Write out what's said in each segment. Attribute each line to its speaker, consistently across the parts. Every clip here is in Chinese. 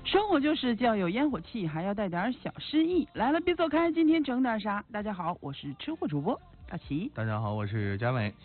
Speaker 1: 生活就是要有烟火气，还要带点小诗意。来了别走开，今天整点啥？大家好，我是吃货主播大齐。
Speaker 2: 大家好，我是佳伟。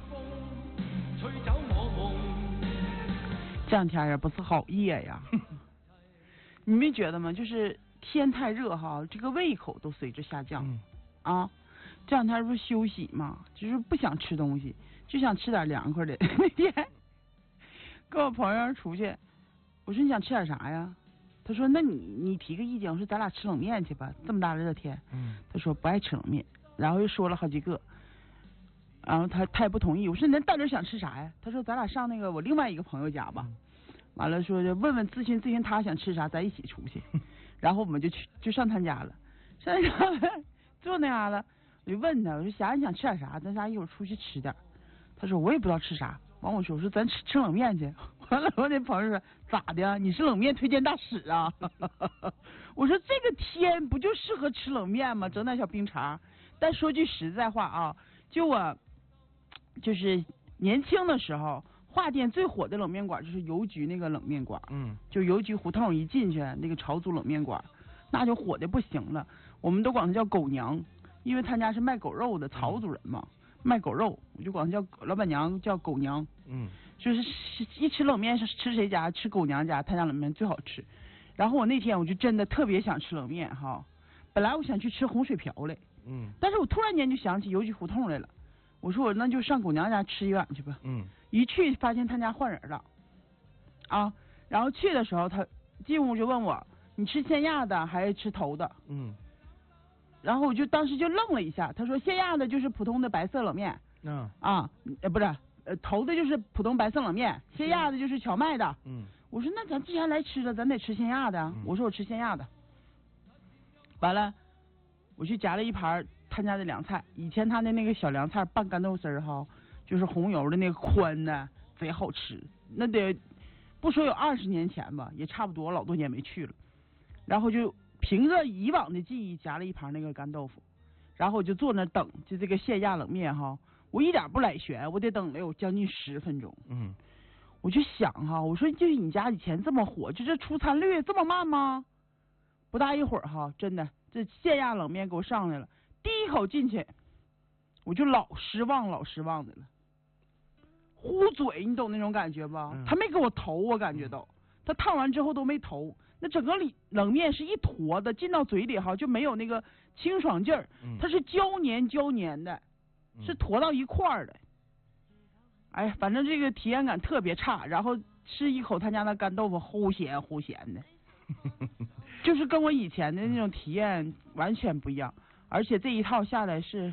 Speaker 1: 这两天也不是好夜呀，你没觉得吗？就是天太热哈，这个胃口都随着下降。啊，这两天不是休息嘛，就是不想吃东西，就想吃点凉快的。那天跟我朋友出去，我说你想吃点啥呀？他说那你提个意见。我说咱俩吃冷面去吧，这么大热天。他说不爱吃冷面，然后又说了好几个，然后他也不同意。我说你到底想吃啥呀？他说咱俩上那个我另外一个朋友家吧。完了说就问问咨询他想吃啥，咱一起出去。然后我们就上他家了，上他家了坐那嘎了，我就问他，我说霞你想吃点啥？咱仨一会儿出去吃点。他说我也不知道吃啥。完我说咱吃冷面去。完了我那朋友说咋的？你是冷面推荐大使啊？我说这个天不就适合吃冷面吗？整点小冰碴。但说句实在话啊，就我就是年轻的时候，华店最火的冷面馆就是邮局那个冷面馆。就邮局胡同一进去那个朝族冷面馆，那就火的不行了。我们都管他叫狗娘，因为他家是卖狗肉的曹族人嘛。卖狗肉，我就管他叫老板娘叫狗娘。就是一吃冷面是吃谁家？吃狗娘家，他家冷面最好吃。然后我那天我就真的特别想吃冷面哈，本来我想去吃洪水瓢来，但是我突然间就想起邮局胡同来了。我说我那就上狗娘家吃一碗去吧。一去发现他家换人了，啊，然后去的时候他进屋就问我你吃鲜鸭的还是吃头的？然后我就当时就愣了一下，他说鲜鸭的就是普通的白色冷面，不是，头的就是普通白色冷面，鲜鸭的就是荞麦的。我说那咱既然来吃了，咱得吃鲜鸭的。我说我吃鲜鸭的。完了，我去夹了一盘他家的凉菜，以前他的那个小凉菜拌干豆丝儿哈，就是红油的那个宽的，贼好吃。那得不说有20年前吧，也差不多老多年没去了。然后就凭着以往的记忆夹了一盘那个干豆腐，然后我就坐那等，就这个鲜鸭冷面哈，我一点不来悬，我得等了有将近10分钟。我就想哈，我说就你家以前这么火，就这出餐率这么慢吗？不大一会儿哈，真的这鲜鸭冷面给我上来了，第一口进去我就老失望的了，糊嘴，你懂那种感觉吧？他没给我投，我感觉到他烫完之后都没投。那整个冷面是一坨的，进到嘴里哈就没有那个清爽劲儿，它是胶黏的，是坨到一块儿的。哎呀，反正这个体验感特别差。然后吃一口他家那干豆腐，齁咸的，就是跟我以前的那种体验完全不一样。而且这一套下来是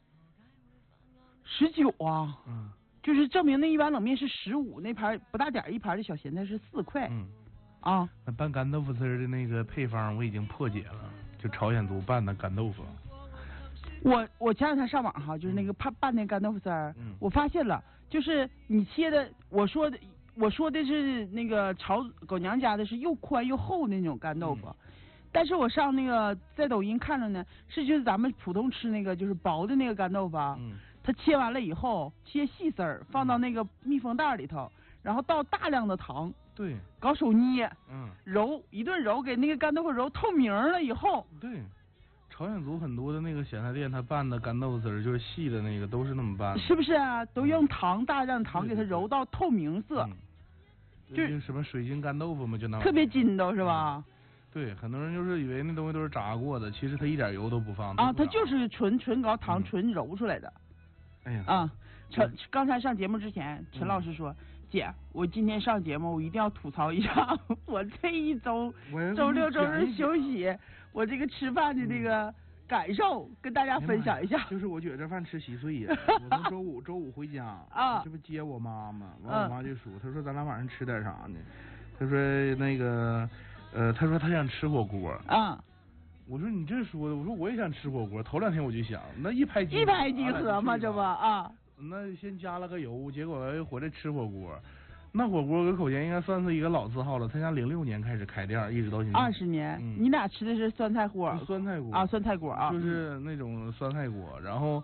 Speaker 1: 19啊，就是证明那一碗冷面是15，那盘不大点一盘的小咸菜是4块。
Speaker 2: 那拌干豆腐丝的那个配方我已经破解了，就朝鲜族拌的干豆腐。
Speaker 1: 我前两天上网哈，就是那个拌那干豆腐丝儿，我发现了，就是你切的，我说的是那个狗娘家的是又宽又厚的那种干豆腐，但是我上那个在抖音看着呢，是就是咱们普通吃那个就是薄的那个干豆腐，它切完了以后切细丝儿，放到那个密封袋里头，然后倒大量的糖。
Speaker 2: 对，
Speaker 1: 搞手捏，揉一顿揉，给那个干豆腐揉透明了以后。
Speaker 2: 对，朝鲜族很多的那个咸菜店，他拌的干豆腐丝儿就是细的那个，都是那么拌的。
Speaker 1: 是不是啊？都用大量的糖给它揉到透明色。
Speaker 2: 就是什么水晶干豆腐嘛，就那
Speaker 1: 特别筋道是吧？
Speaker 2: 对，很多人就是以为那东西都是炸过的，其实它一点油都不放。
Speaker 1: 啊，它就是纯搞糖纯揉出来的。
Speaker 2: 哎呀，
Speaker 1: 啊，刚才上节目之前，陈老师说。姐，我今天上节目，我一定要吐槽一下我这一周周六周日休息，我这个吃饭的这个感受，跟大家分享一下。
Speaker 2: 就是我觉得这饭吃稀碎呀。我从周五回家这不接我妈妈，完我妈就说，她说咱俩晚上吃点啥呢？她说那个她说她想吃火锅。我说你这说的，我说我也想吃火锅。头2天我就想，那一拍即
Speaker 1: 合嘛，这不
Speaker 2: 那先加了个油，结果回来吃火锅。那火锅搁口前应该算是一个老字号了，他家06年开始开店，一直到现在
Speaker 1: 20年。你俩吃的是酸菜锅？
Speaker 2: 酸菜锅
Speaker 1: 啊，酸菜锅啊，
Speaker 2: 就是那种酸菜锅。然后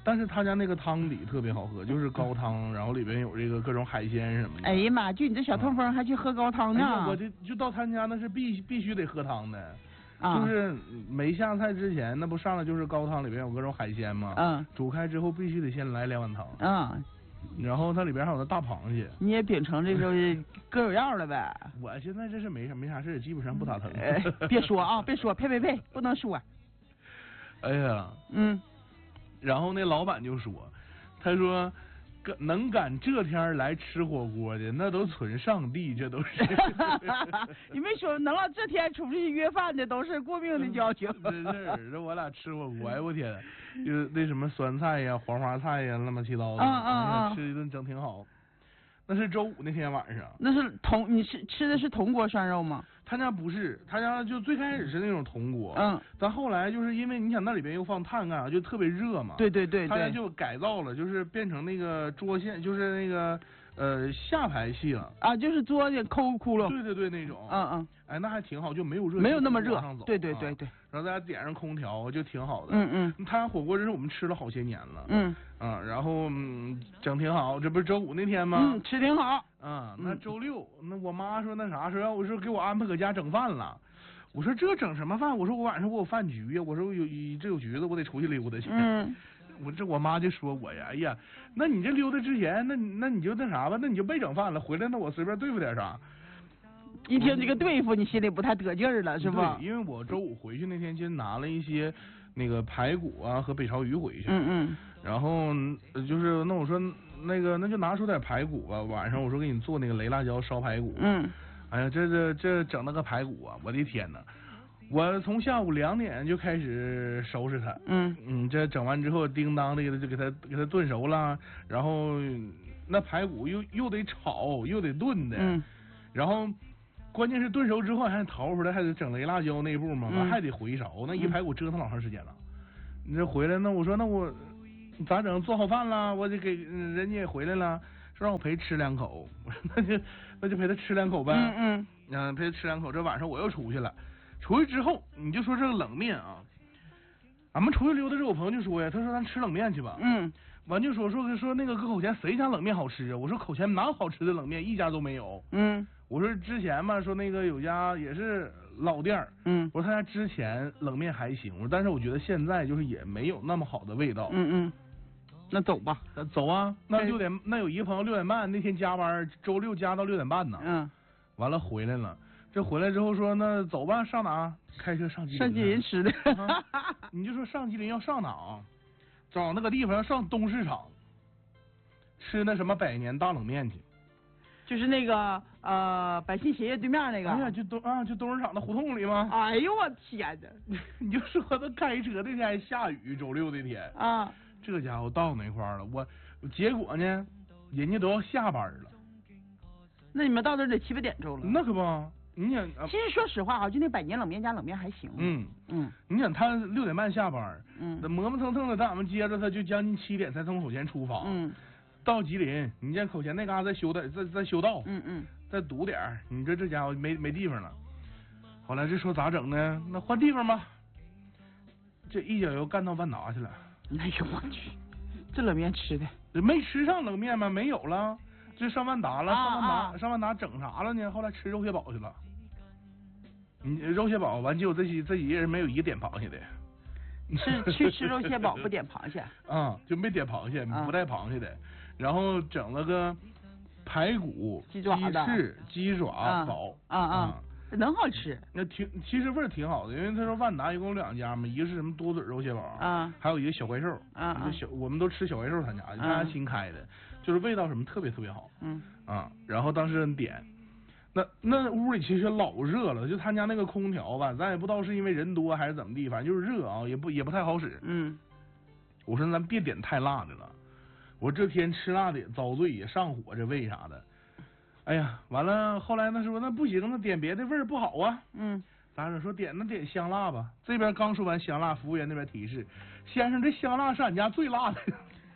Speaker 2: 但是他家那个汤底特别好喝，就是高汤，然后里边有这个各种海鲜什么的。
Speaker 1: 哎呀妈，就你这小痛风还去喝高汤呢？
Speaker 2: 我就到他家那是必须得喝汤的。就是没下菜之前，那不上来就是高汤，里边有各种海鲜吗？煮开之后必须得先来2碗汤。然后它里边还有那大螃蟹。
Speaker 1: 你也秉承这个歌有样了呗？
Speaker 2: 我现在这是没啥事，基本上不打疼。
Speaker 1: 别说啊，别说，呸，不能说。
Speaker 2: 哎呀。然后那老板就说，他说。能赶这天来吃火锅的，那都存上帝，这都是。
Speaker 1: 你没说能让这天出去约饭的，都是过命的交情。
Speaker 2: 真是，这我俩吃火锅，哎我天，就那什么酸菜呀、黄花菜呀，乱七八糟的，吃一顿整挺好。那是周5那天晚上。
Speaker 1: 那是你吃的是铜锅涮肉吗？
Speaker 2: 他家不是，他家就最开始是那种铜锅，但后来就是因为你想那里边又放炭干啥，就特别热嘛。对。他家就改造了，就是变成那个桌线，就是那个下排气了。
Speaker 1: 就是桌子抠窟窿。
Speaker 2: 对那种。哎，那还挺好，就没有热，
Speaker 1: 没有那么热。对。
Speaker 2: 然后大家点上空调就挺好的。他家火锅真是我们吃了好些年了。然后整挺好，这不是周5那天吗？
Speaker 1: 吃挺好。
Speaker 2: 那周6，那我妈说那啥，说给我安排搁家整饭了。我说这整什么饭？我说我晚上我有饭局呀，我说有局子，我得出去溜达去。我妈就说我呀，哎呀，那你这溜达之前，那你就那啥吧，那你就别整饭了，回来那我随便对付点啥。
Speaker 1: 一听这个对付，你心里不太得劲儿了，是吧？
Speaker 2: 对，因为我周5回去那天先拿了一些那个排骨啊和北潮鱼回去。然后就是那我说那就拿出点排骨吧，晚上我说给你做那个雷辣椒烧排骨。哎呀，这整那个排骨啊，我的天哪！我从下午2点就开始收拾它。这整完之后，叮当的就给它炖熟了，然后那排骨又得炒又得炖的。然后关键是炖熟之后还得淘出来，还得整雷辣椒那一步嘛，完还得回勺，那一排骨折腾老长时间了。你这回来，那我说那我咋整？做好饭了，我得给人家也回来了，说让我陪吃2口，那就陪他吃2口呗。陪他吃2口，这晚上我又出去了。出去之后，你就说这个冷面啊，俺们出去溜达时，我朋友就说呀，他说咱吃冷面去吧。完就说那个搁口前谁家冷面好吃啊？我说口前哪有好吃的冷面，一家都没有。我说之前嘛，说那个有家也是老店儿。我说他家之前冷面还行，但是我觉得现在就是也没有那么好的味道。
Speaker 1: 那走吧，
Speaker 2: 走啊！那6点，那有一个朋友6点半那天加班，周6加到6点半呢。完了回来了，这回来之后说那走吧，上哪？开车上吉林。
Speaker 1: 上吉林吃的。
Speaker 2: 你就说上吉林要上哪？找那个地方要上东市场，吃那什么100年大冷面去。
Speaker 1: 就是那个百信鞋业对面那个。
Speaker 2: 哎呀，就东市场的胡同里吗？
Speaker 1: 哎呦我天哪！
Speaker 2: 你就说他开车那天还下雨，周6那天。这家伙到那块儿了，结果呢，人家都要下班了。
Speaker 1: 那你们到那得7、8点钟了。
Speaker 2: 那可不，你想。
Speaker 1: 其实说实话啊，就那100年冷面加冷面还行。
Speaker 2: 你想他6点半下班，磨磨蹭蹭的，咱们接着他就将近7点才从口前出发。到吉林，你见口前那嘎达再修道。再堵点儿，你这家伙没地方了。后来这说咋整呢？那换地方吧。这一脚油干到万达去了。
Speaker 1: 哎呦我去，这冷面吃的
Speaker 2: 没吃上冷面吗？没有了，这上万达了。上万达整啥了呢？后来吃肉蟹堡去了。肉蟹堡完，结果这几人没有一个点螃蟹的。
Speaker 1: 是去吃肉蟹堡不点螃蟹。
Speaker 2: 就没点螃蟹，不带螃蟹的。然后整了个排骨、鸡翅、鸡爪堡。
Speaker 1: 能好吃。
Speaker 2: 那其实味儿挺好的，因为他说万达一共2家嘛，一个是什么多嘴肉蟹堡，还有一个小怪兽。我们都吃小怪兽他家新开的，就是味道什么特别特别好。然后当时点，那屋里其实老热了，就他家那个空调吧，咱也不知道是因为人多还是怎么地，反正就是热啊，也不太好使。我说咱别点太辣的了，我这天吃辣的也遭罪，也上火，这胃啥的。哎呀，完了，后来那说那不行，那点别的味儿不好啊。咱说点香辣吧。这边刚说完香辣，服务员那边提示，先生这香辣是俺家最辣的。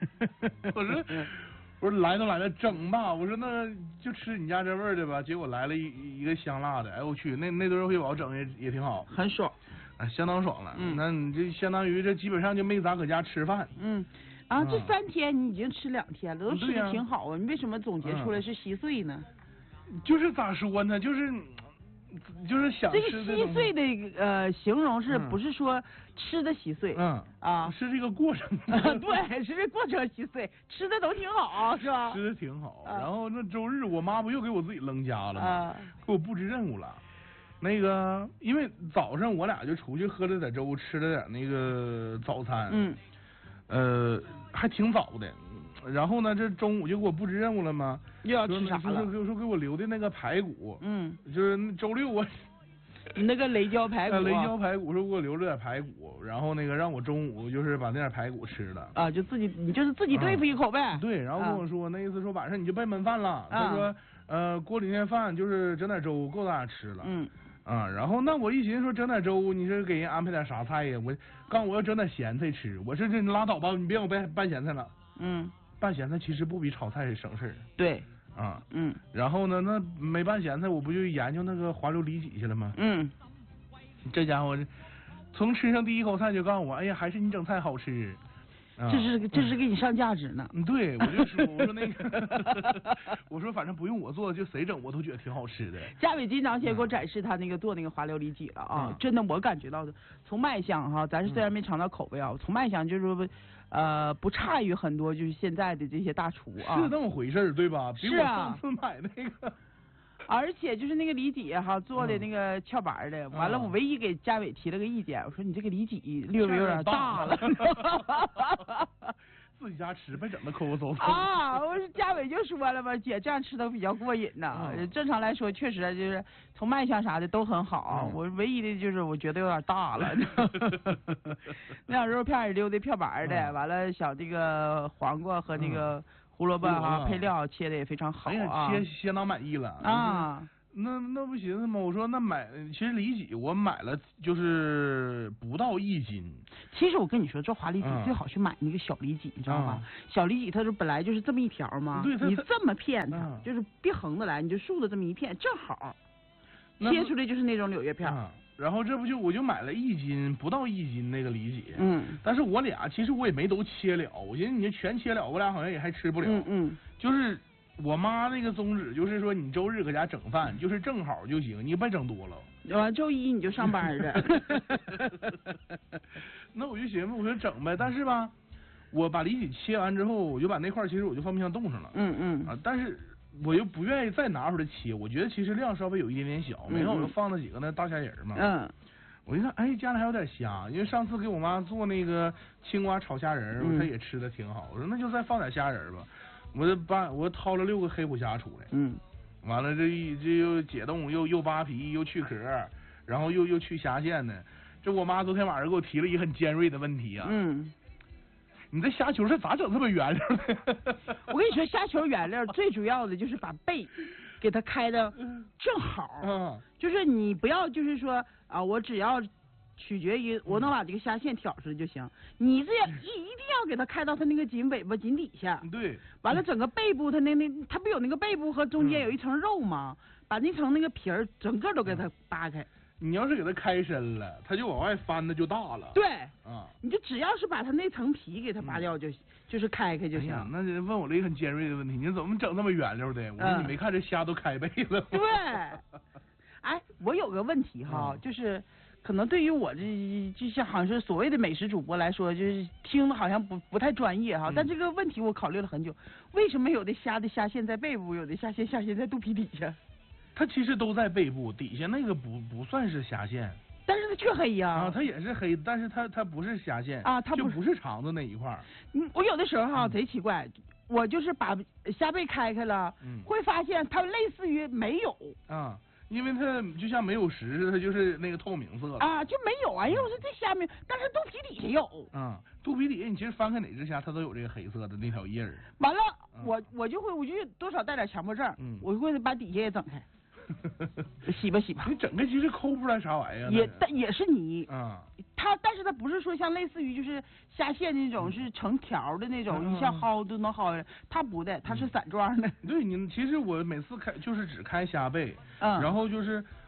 Speaker 2: 我说来都来了，整吧。我说那就吃你家这味儿的吧。结果来了一个香辣的，哎我去，那顿肉蟹堡整也挺好，
Speaker 1: 很爽，
Speaker 2: 相当爽了。那你这相当于这基本上就没咋搁家吃饭。
Speaker 1: 啊，这3天你已经吃2天了，都吃的挺好啊，你为什么总结出来是稀碎呢？
Speaker 2: 就是咋说呢，就是想吃
Speaker 1: 这个稀碎的形容是不是说吃的稀碎？
Speaker 2: 是这个过程。
Speaker 1: 对，是这过程稀碎，吃的都挺好，是吧？
Speaker 2: 吃的挺好。然后那周日我妈不又给我自己扔家了吗？给我布置任务了。那个因为早上我俩就出去喝了点粥，吃了点那个早餐。还挺早的。然后呢，这中午就给我布置任务了吗？
Speaker 1: 又要吃啥了？
Speaker 2: 说给我留的那个排骨，就是周六我
Speaker 1: 那个雷椒排骨，
Speaker 2: 雷椒排骨说给我留着点排骨，然后那个让我中午就是把那点排骨吃了
Speaker 1: 啊，你就是自己对付一口呗。
Speaker 2: 对，然后跟我说那意思说晚上你就别焖饭了，他说锅里面饭就是整点粥够咱俩吃了。然后那我一寻思说整点粥，你这给人安排点啥菜呀？我要整点咸菜吃，我说这你拉倒吧，你别给我拌咸菜了。拌咸菜其实不比炒菜省事儿。
Speaker 1: 对。
Speaker 2: 然后呢，那没拌咸菜，我不就研究那个滑溜里脊去了吗？这家伙从吃上第一口菜就告诉我，哎呀，还是你整菜好吃。
Speaker 1: 这是给你上价值呢。
Speaker 2: 对，我就说，我说那个，我说反正不用我做，就谁整我都觉得挺好吃的。
Speaker 1: 嘉伟经常先给我展示他那个做那个滑溜里脊了啊，真的我感觉到的，从卖相哈，咱是虽然没尝到口味啊，从卖相就是不差于很多就是现在的这些大厨啊。
Speaker 2: 是那么回事对吧？比我上次买那个。
Speaker 1: 而且就是那个里脊哈做的那个翘白的，完了我唯一给嘉伟提了个意见，我说你这个里脊略微有点大了。
Speaker 2: 自己家吃别整那抠抠搜搜
Speaker 1: 啊！我说嘉伟就说了吧，姐这样吃都比较过瘾呢。正常来说，确实就是从卖相啥的都很好。我唯一的就是我觉得有点大了。那点肉片也溜的漂白的，完了小这个黄瓜和那个胡萝卜哈配料切的也非常好啊，
Speaker 2: 切相当满意了啊。那不寻思吗？我说那其实里脊我买了就是不到1斤。
Speaker 1: 其实我跟你说，这滑里脊最好去买那个小里脊，你知道吗？小里脊它是本来就是这么一条嘛，你这么片它就是别横着来，你就竖的这么一片正好，切出来就是那种柳叶片。
Speaker 2: 然后这不就我就买了1斤不到1斤那个里脊。但是我俩其实我也没都切了，我寻思你全切了，我俩好像也还吃不了。就是。我妈那个宗旨就是说，你周日搁家整饭，就是正好就行，你别整多了。
Speaker 1: 完周一你就上班的。
Speaker 2: 那我就寻思，我说整呗，但是吧，我把里脊切完之后，我就把那块其实我就放冰箱冻上了。但是我又不愿意再拿出来切，我觉得其实量稍微有一点点小，没看我就放那几个那大虾仁嘛。我就看，哎，家里还有点虾，因为上次给我妈做那个青瓜炒虾仁，她也吃的挺好。我说那就再放点虾仁吧。我掏了6个黑虎虾出来，完了这又解冻又扒皮又去壳，然后又去虾线呢。这我妈昨天晚上给我提了一个很尖锐的问题啊，你这虾球是咋整这么圆溜的？
Speaker 1: 我跟你说，虾球圆溜最主要的就是把背给它开的正好，就是你不要就是说啊，我只要。取决于我能把这个虾线挑出来就行，你这一定要给它开到它那个颈尾巴颈底下。
Speaker 2: 对。
Speaker 1: 完了整个背部它它不有那个背部和中间有一层肉吗？把那层那个皮儿整个都给它扒开。
Speaker 2: 你要是给它开深了，它就往外翻的就大了。
Speaker 1: 对。你就只要是把它那层皮给它扒掉就是开就行。
Speaker 2: 那就问我了一个很尖锐的问题，你怎么整那么圆溜的？我说你没看这虾都开背了。
Speaker 1: 对。哎，我有个问题哈，就是。可能对于我这就像好像是所谓的美食主播来说，就是听的好像不太专业哈。但这个问题我考虑了很久，为什么有的虾的虾线在背部，有的虾线在肚皮底下？
Speaker 2: 它其实都在背部，底下那个不算是虾线。
Speaker 1: 但是它却黑呀。
Speaker 2: 它也是黑，但是它不是虾线
Speaker 1: 啊，它
Speaker 2: 就不是肠子那一块。
Speaker 1: 我有的时候哈贼奇怪，我就是把虾背开了，会发现它类似于没有
Speaker 2: 啊。因为它就像没有食似的，它就是那个透明色的
Speaker 1: 啊，就没有啊。因为我说这虾没有，但是肚皮底下有。
Speaker 2: 肚皮底下你其实翻开哪只虾，它都有这个黑色的那条印儿。
Speaker 1: 完了，我就多少带点强迫症，我会把底下也整开，洗吧。
Speaker 2: 你整个其实抠不出来啥玩意儿。
Speaker 1: 也是泥但是它不是说像类似于就是虾线那种是成条的那种，一下薅都能薅，它不的，它是散状的。
Speaker 2: 对，其实我每次就是只开虾背，然后就是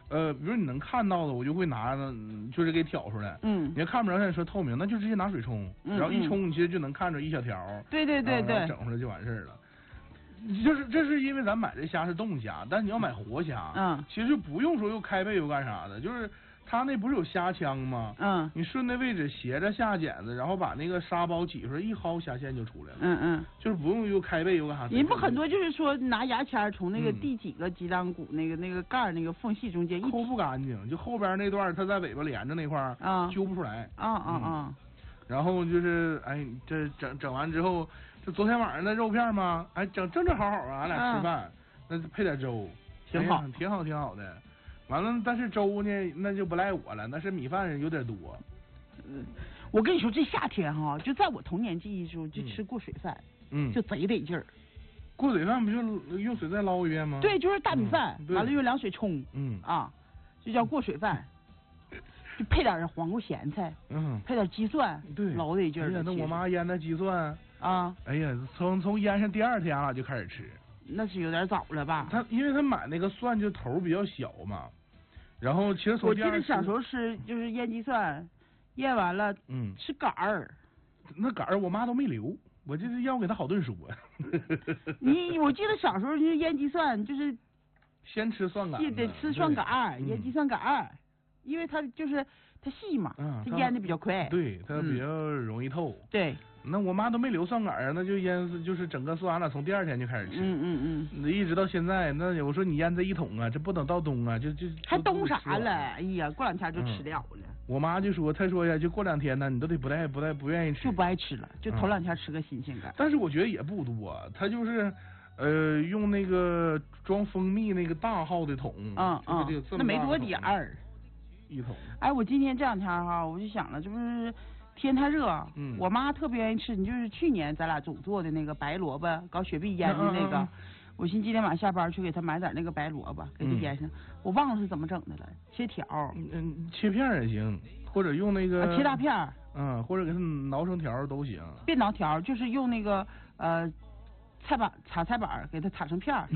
Speaker 2: 比如你能看到的，我就会拿就是给挑出来。你要看不着，像你说透明，那就直接拿水冲，然后一冲，你其实就能看着一小条。
Speaker 1: 对，
Speaker 2: 整出来就完事儿了。这是因为咱买这虾是冻虾，但你要买活虾，其实就不用说又开背又干啥的，就是它那不是有虾枪吗？你顺那位置斜着下剪子，然后把那个沙包挤出来，一薅虾线就出来了。就是不用又开背又干啥。
Speaker 1: 人不很多就是说拿牙签从那个第几个脊梁骨那个盖儿那个缝隙中间
Speaker 2: 抠不干净，就后边那段它在尾巴连着那块儿揪不出来。然后就是这整完之后。就昨天晚上那肉片嘛，整正好啊，俺俩吃饭，那配点粥，挺好的。完了，但是粥呢，那就不赖我了，那是米饭有点多。
Speaker 1: 我跟你说，这夏天哈，就在我童年记忆中，就吃过水饭，就贼得劲儿。
Speaker 2: 过水饭不就用水再捞一遍吗？
Speaker 1: 对，就是大米饭，完了用凉水冲，就叫过水饭。就配点黄瓜咸菜，配点鸡蒜，
Speaker 2: 对，
Speaker 1: 老得劲儿了。
Speaker 2: 那我妈腌的鸡蒜哎呀，从腌上第2天俺俩就开始吃。
Speaker 1: 那是有点早了吧？
Speaker 2: 因为他买那个蒜就头比较小嘛，然后其实
Speaker 1: 我记得小时候吃就是腌鸡蒜，腌完了吃杆儿，
Speaker 2: 那杆儿我妈都没留，我就是要给他好顿说。
Speaker 1: 我记得小时候就腌鸡蒜就是
Speaker 2: 先吃蒜杆，
Speaker 1: 得吃蒜杆儿，腌鸡蒜杆儿。因为它细嘛，它腌的比较快，
Speaker 2: 对，它比较容易透。
Speaker 1: 对，
Speaker 2: 那我妈都没留蒜杆啊，那就腌，就是整个蒜，俺俩从第2天就开始吃。一直到现在，那我说你腌这一桶啊，这不等到冬啊，就
Speaker 1: 还冬啥了？哎呀，过2天就吃了了。
Speaker 2: 我妈就说，她说呀，就过2天呢，你都得不愿意吃，
Speaker 1: 就不爱吃了，就头2天吃个新鲜感。
Speaker 2: 但是我觉得也不多，她就是用那个装蜂蜜那个大号的桶，
Speaker 1: 那没多点儿。
Speaker 2: 一桶。
Speaker 1: 我今天这2天哈，我就想了，这不是天太热，我妈特别愿意吃，你就是去年咱俩总做的那个白萝卜搞雪碧腌的那个，我寻思今天晚上下班去给她买点那个白萝卜，给她腌上，我忘了是怎么整的了，切条，
Speaker 2: 切片也行，或者用那个
Speaker 1: 切大片，
Speaker 2: 或者给它挠成条都行，
Speaker 1: 别挠条，就是用那个插菜板给它插成片。